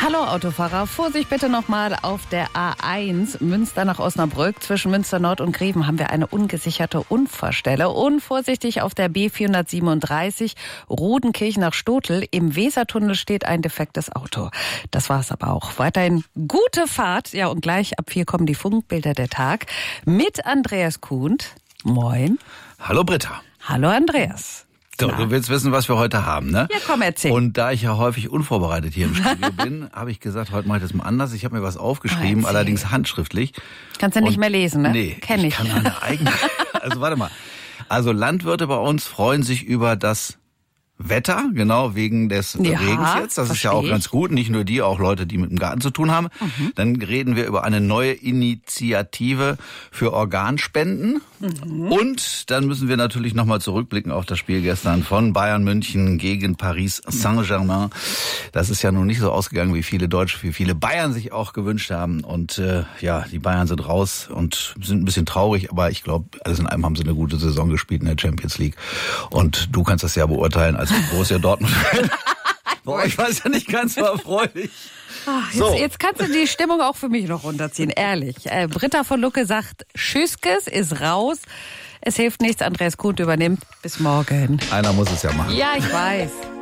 Hallo Autofahrer, Vorsicht bitte nochmal auf der A1 Münster nach Osnabrück. Zwischen Münster Nord und Greven haben wir eine ungesicherte Unfallstelle. Und vorsichtig auf der B437 Rodenkirchen nach Stotel. Im Wesertunnel steht ein defektes Auto. Das war's aber auch. Weiterhin gute Fahrt. Ja, und gleich ab 4 kommen die Funkbilder der Tag mit Andreas Kuhnt. Moin. Hallo Britta. Hallo Andreas. So, du willst wissen, was wir heute haben, ne? Ja, komm, erzähl. Und da ich ja häufig unvorbereitet hier im Studio bin, habe ich gesagt, heute mache ich das mal anders. Ich habe mir was aufgeschrieben, allerdings handschriftlich. Kannst du nicht mehr lesen, ne? Nee, kenn ich. Kann meine eigene. Also warte mal. Also Landwirte bei uns freuen sich über das Wetter, genau, wegen des Regens jetzt. Das ist ja auch ganz gut. Nicht nur die, auch Leute, die mit dem Garten zu tun haben. Dann reden wir über eine neue Initiative für Organspenden. Und dann müssen wir natürlich nochmal zurückblicken auf das Spiel gestern von Bayern München gegen Paris Saint-Germain. Das ist ja nun nicht so ausgegangen, wie viele Deutsche, wie viele Bayern sich auch gewünscht haben. Und ja, die Bayern sind raus und sind ein bisschen traurig, aber ich glaube, alles in allem haben sie eine gute Saison gespielt in der Champions League. Und du kannst das ja beurteilen als Borussia Dortmund. Boah, ich weiß ja nicht ganz so erfreulich. Ach, jetzt kannst du die Stimmung auch für mich noch runterziehen, ehrlich. Britta von Lucke sagt, Tschüsskes ist raus. Es hilft nichts, Andreas Kuhnt übernimmt. Bis morgen. Einer muss es ja machen. Ja, ich weiß.